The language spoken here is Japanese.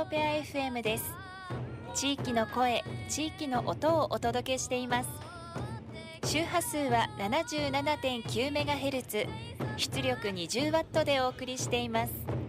ペア FM です。地域の声、地域の音をお届けしています。周波数は 77.9MHz、出力 20W でお送りしています。